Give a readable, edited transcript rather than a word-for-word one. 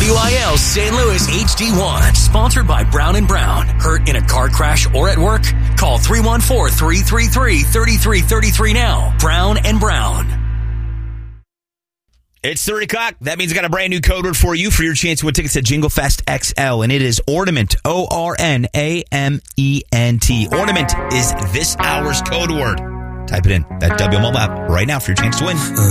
WIL St. Louis HD1. Sponsored by Brown & Brown. Hurt in a car crash or at work? Call 314-333-3333 now. Brown & Brown. It's 3 o'clock. That means I got a brand new code word for you for your chance to win tickets to Jingle Fest XL, and it is Ornament, ORNAMENT. Ornament is this hour's code word. Type it in that WMobile app right now for your chance to win.